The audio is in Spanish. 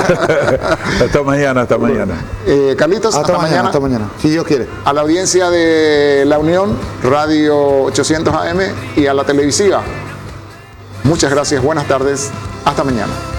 Hasta mañana, hasta mañana. Carlitos, hasta mañana. Hasta mañana, si Dios quiere. A la audiencia de La Unión, Radio 800 AM y a la televisiva, muchas gracias, buenas tardes, hasta mañana.